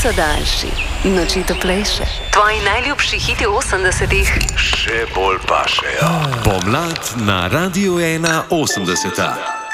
so daljši, noči toplejše. Tvoji najljubši hiti 80-ih še bolj pašejo. Pomlad na Radiu 1 80.